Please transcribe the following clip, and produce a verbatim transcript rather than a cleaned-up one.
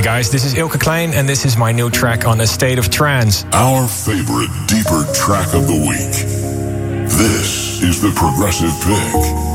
guys, this is Ilke Klein and this is my new track on A State of Trance. Our favorite deeper track of the week. This is the Progressive Pick.